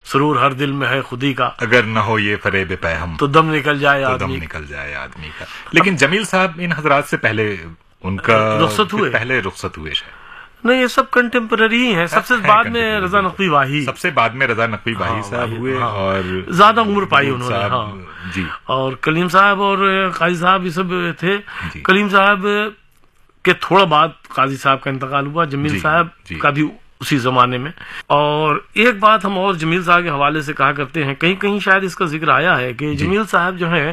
سرور ہر دل میں ہے خودی کا، اگر نہ ہو یہ فریب پیہم تو دم نکل جائے آدمی کا. لیکن جمیل صاحب ان حضرات سے پہلے ان کا رخصت ہوئے، رخصت ہوئے شاید. نہیں، یہ سب کنٹمپرری ہی ہیں. سب سے بعد میں رضا نقوی واہی، سب سے بعد میں رضا نقوی واہی صاحب ہوئے، اور زیادہ عمر پائی انہوں نے. ہاں جی. اور کلیم صاحب اور قاضی صاحب یہ سب تھے. جی. کلیم صاحب کے تھوڑا بعد قاضی صاحب کا انتقال ہوا، جمیل صاحب کا بھی اسی زمانے میں. اور ایک بات ہم اور جمیل صاحب کے حوالے سے کہا کرتے ہیں، کہیں کہیں شاید اس کا ذکر آیا ہے کہ جمیل صاحب جو ہیں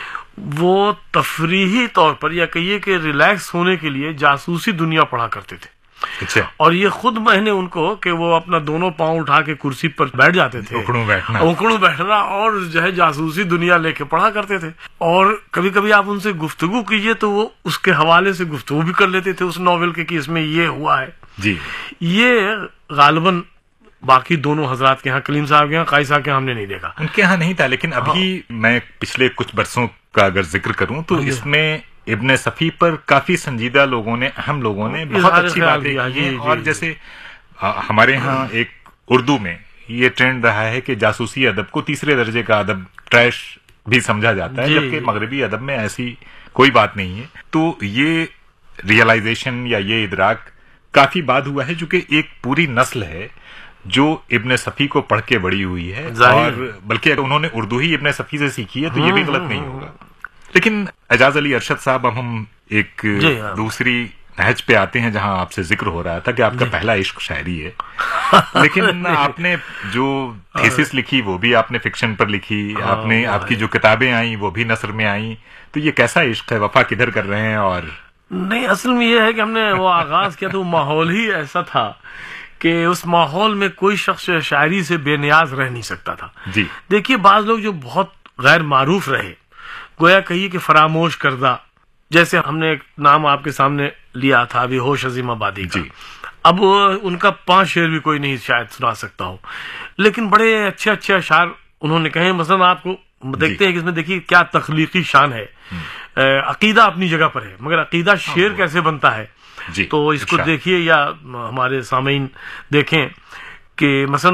وہ تفریحی طور پر یا کہیے کہ ریلیکس ہونے کے لیے جاسوسی دنیا پڑھا کرتے تھے. اور یہ خود میں نے ان کو کہ وہ اپنا دونوں پاؤں اٹھا کے کرسی پر بیٹھ جاتے تھے، اکڑوں بیٹھنا، اور جو ہے جاسوسی دنیا لے کے پڑھا کرتے تھے. اور کبھی کبھی آپ ان سے گفتگو کیجئے تو وہ اس کے حوالے سے گفتگو بھی کر لیتے تھے اس ناول کے کہ اس میں یہ ہوا ہے. جی. یہ غالباً باقی دونوں حضرات کے ہاں، کلیم صاحب کے ہاں، قاضی صاحب کے ہاں ہم نے نہیں دیکھا. ان کے ہاں نہیں تھا. لیکن ابھی میں پچھلے کچھ برسوں کا اگر ذکر کروں تو اس میں ابن صفی پر کافی سنجیدہ لوگوں نے، اہم لوگوں نے بہت اچھی باتیں کی ہیں. اور جیسے ہمارے ہاں ایک اردو میں یہ ٹرینڈ رہا ہے کہ جاسوسی ادب کو تیسرے درجے کا ادب، ٹریش بھی سمجھا جاتا ہے، جبکہ مغربی ادب میں ایسی کوئی بات نہیں ہے. تو یہ ریئلائزیشن یا یہ ادراک کافی بعد ہوا ہے، چونکہ ایک پوری نسل ہے جو ابن صفی کو پڑھ کے بڑی ہوئی ہے، اور بلکہ انہوں نے اردو ہی ابن صفی سے سیکھی ہے، تو یہ بھی غلط نہیں ہوگا. لیکن اعجاز علی ارشد صاحب، اب ہم ایک دوسری نہج پہ آتے ہیں جہاں آپ سے ذکر ہو رہا تھا کہ آپ کا پہلا عشق شاعری ہے. لیکن آپ نے جو تھیسس لکھی وہ بھی آپ نے فکشن پر لکھی، آپ کی جو کتابیں آئیں وہ بھی نثر میں آئیں. تو یہ کیسا عشق ہے؟ وفا کدھر کر رہے ہیں؟ اور نہیں، اصل میں یہ ہے کہ ہم نے وہ آغاز کیا تو وہ ماحول ہی ایسا تھا کہ اس ماحول میں کوئی شخص شاعری سے بے نیاز رہ نہیں سکتا تھا. جی. دیکھیے، بعض لوگ جو بہت غیر معروف رہے، گویا کہیے کہ فراموش کردہ، جیسے ہم نے ایک نام آپ کے سامنے لیا تھا ابھی، ہوش عظیم آبادی کا. اب ان کا 5 شعر بھی کوئی نہیں شاید سنا سکتا ہو، لیکن بڑے اچھے اچھے اشعار انہوں نے کہے. مثلا آپ کو دیکھتے ہیں کہ اس میں دیکھیے کیا تخلیقی شان ہے. عقیدہ اپنی جگہ پر ہے، مگر عقیدہ شعر کیسے بنتا ہے؟ تو اس کو دیکھیے، یا ہمارے سامعین دیکھیں کہ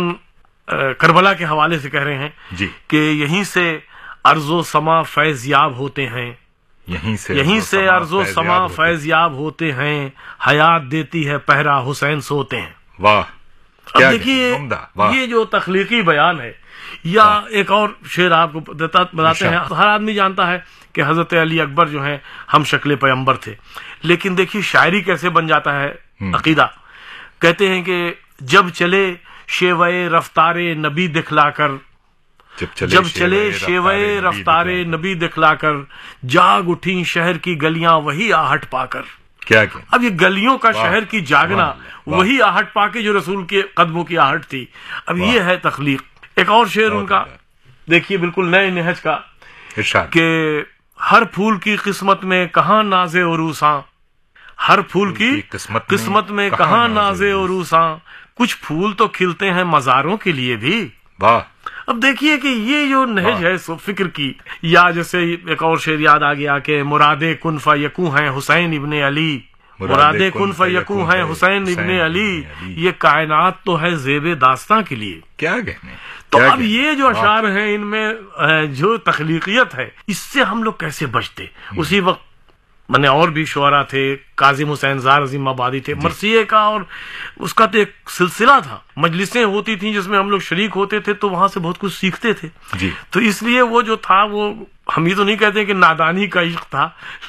مثلا کربلا کے حوالے سے کہہ رہے ہیں کہ یہیں سے ارض و سما فیض یاب ہوتے ہیں، یہیں سے ارض و سما فیض یاب ہوتے ہیں، حیات دیتی ہے پہرا حسین سوتے ہیں. واہ. اب دیکھیے یہ جو تخلیقی بیان ہے. یا ایک اور شعر آپ کو بتاتے ہیں، ہر آدمی جانتا ہے کہ حضرت علی اکبر جو ہیں ہم شکل پیغمبر تھے، لیکن دیکھیے شاعری کیسے بن جاتا ہے عقیدہ. کہتے ہیں کہ جب چلے شیوے رفتار نبی دکھلا کر، جب چلے شیوے رفتار نبی دکھلا کر، جاگ اٹھی شہر کی گلیاں وہی آہٹ پا کر. اب یہ گلیوں کا شہر کی جاگنا، وہی آہٹ پا کے جو رسول کے قدموں کی آہٹ تھی. اب یہ ہے تخلیق. ایک اور شعر ان کا دیکھیے بالکل نئے نہج کا، کہ ہر پھول کی قسمت میں کہاں ناز عروساں، ہر پھول کی قسمت میں کہاں ناز عروساں، کچھ پھول تو کھلتے ہیں مزاروں کے لیے بھی. اب دیکھیے کہ یہ جو نہج ہے فکر کی. یا جیسے ایک اور شعر یاد آ گیا کہ مراد کن فیکوں ہیں حسین ابن علی، مراد کن فیکوں ہیں حسین ابن علی، یہ کائنات تو ہے زیب داستاں کے لیے. کیا کہنے. تو اب یہ جو اشعار ہیں ان میں جو تخلیقیت ہے، اس سے ہم لوگ کیسے بچتے؟ اسی وقت میں نے اور بھی شعراء تھے، کاظم حسین زار عظیم آبادی تھے، مرثیے کا، اور اس کا تو ایک سلسلہ تھا. مجلسیں ہوتی تھیں جس میں ہم لوگ شریک ہوتے تھے، تو وہاں سے بہت کچھ سیکھتے تھے. تو اس لیے وہ جو تھا، وہ ہم یہ تو نہیں کہتے کہ نادانی کا عشق تھا،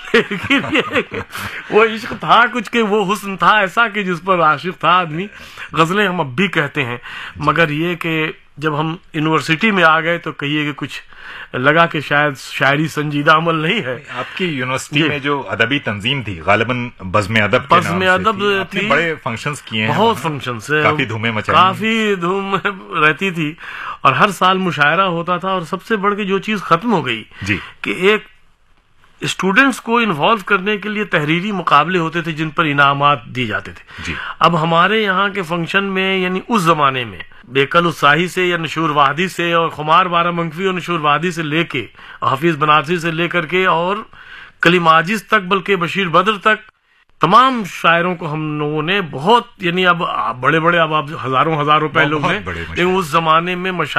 لیکن وہ عشق تھا کچھ، کہ وہ حسن تھا ایسا کہ جس پر عاشق تھا آدمی. غزلیں ہم اب بھی کہتے ہیں، مگر یہ کہ جب ہم یونیورسٹی میں آ گئے تو کہیے کہ کچھ لگا کہ شاید شاعری سنجیدہ عمل نہیں ہے. آپ کی یونیورسٹی میں جو ادبی تنظیم تھی، غالباً بزم ادب تھی، بڑے فنکشنز کیے ہیں، بہت فنکشنز، کافی دھومیں مچائی، کافی دھوم رہتی تھی، اور ہر سال مشاعرہ ہوتا تھا. اور سب سے بڑھ کے جو چیز ختم ہو گئی کہ ایک اسٹوڈنٹس کو انوالو کرنے کے لیے تحریری مقابلے ہوتے تھے جن پر انعامات دی جاتے تھے. اب ہمارے یہاں کے فنکشن میں، یعنی اس زمانے میں، بیکل الساہی سے یا نشور وادی سے، اور خمار بارہ منفی اور نشور وادی سے لے کے، حفیظ بنارسی سے لے کر کے، اور کلیم عاجز تک، بلکہ بشیر بدر تک، تمام شاعروں کو ہم لوگوں نے بہت، یعنی اب بڑے بڑے، اب آپ ہزاروں روپے لوگ ہیں، لیکن اس زمانے میں